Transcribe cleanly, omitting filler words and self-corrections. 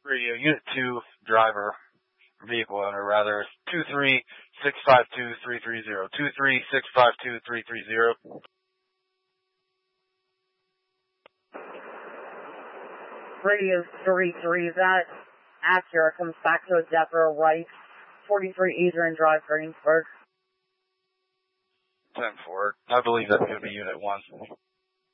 Radio, Unit 2, driver, vehicle owner, rather, 23652-330, 23652-330. Radio 33, that Acura comes back to a Deborah right, 43 Adrian Drive, Greensburg. 10-4. I believe that's going to be Unit 1.